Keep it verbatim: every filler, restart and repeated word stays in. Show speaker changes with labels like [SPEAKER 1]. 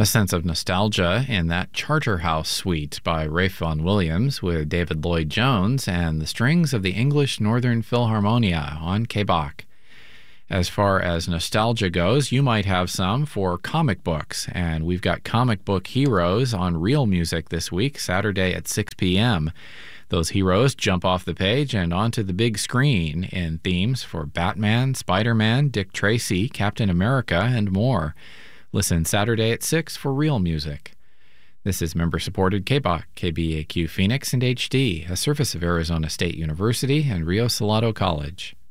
[SPEAKER 1] A sense of nostalgia in that Charterhouse Suite by Ralph Vaughan Williams with David Lloyd-Jones and the strings of the English Northern Philharmonia on K B O C. As far as nostalgia goes, you might have some for comic books, and we've got Comic Book Heroes on Real Music this week, Saturday at six p.m. Those heroes jump off the page and onto the big screen in themes for Batman, Spider-Man, Dick Tracy, Captain America, and more. Listen Saturday at six for Real Music. This is member-supported K B O C, K B A Q Phoenix, and H D, a service of Arizona State University and Rio Salado College.